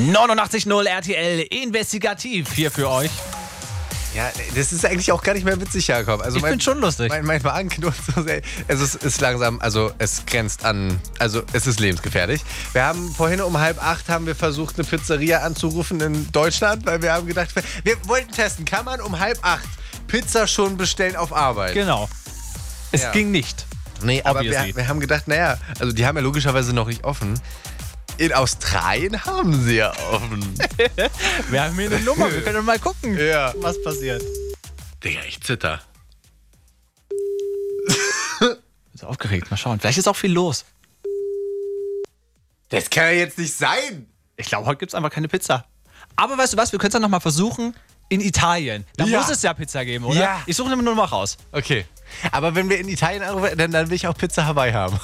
89.0 RTL Investigativ hier für euch. Ja, das ist eigentlich auch gar nicht mehr witzig, Jakob. Also Ich find's schon lustig. Mein Magen knurrt so sehr. Es ist langsam, also es grenzt an, also es ist lebensgefährlich. Wir haben vorhin um 7:30 haben wir versucht, eine Pizzeria anzurufen in Deutschland, weil wir haben gedacht, wir wollten testen, kann man um 7:30 Pizza schon bestellen auf Arbeit? Genau. Es Ja. ging nicht. Nee, aber Obviously. wir haben gedacht, naja, also die haben ja logischerweise noch nicht offen. In Australien haben sie ja offen. Wir haben hier eine Nummer, wir können mal gucken, Ja. was passiert. Digga, ich zitter. Bin so aufgeregt, mal schauen. Vielleicht ist auch viel los. Das kann ja jetzt nicht sein. Ich glaube, heute gibt es einfach keine Pizza. Aber weißt du was, wir können es dann nochmal versuchen in Italien. Da Ja. muss es ja Pizza geben, oder? Ja. Ich suche eine Nummer raus. Okay. Aber wenn wir in Italien anrufen, dann will ich auch Pizza Hawaii haben.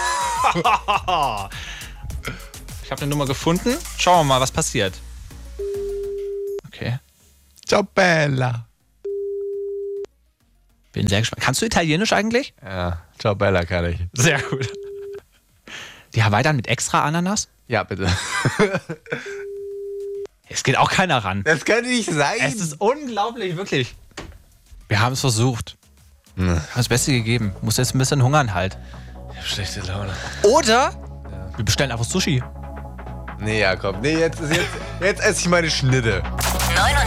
Ich habe eine Nummer gefunden. Schauen wir mal, was passiert. Okay. Ciao, Bella. Bin sehr gespannt. Kannst du Italienisch eigentlich? Ja, ciao, Bella kann ich. Sehr gut. Die Hawaii dann mit extra Ananas? Ja, bitte. Es geht auch keiner ran. Das kann nicht sein. Es ist unglaublich, wirklich. Wir haben es versucht. Wir haben das Beste gegeben. Muss jetzt ein bisschen hungern halt. Ich hab schlechte Laune. Oder wir bestellen einfach Sushi. Nee, Jakob. Nee, jetzt esse ich meine Schnitte.